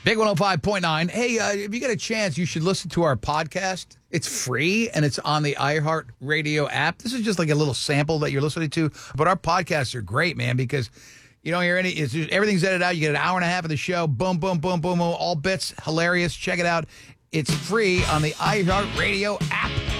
Big 105.9. Hey, if you get a chance, you should listen to our podcast. It's free, and it's on the iHeartRadio app. This is just like a little sample that you're listening to. But our podcasts are great, man, because you don't hear everything's edited out. You get an hour and a half of the show. Boom, boom, boom, boom, boom. All bits. Hilarious. Check it out. It's free on the iHeartRadio app.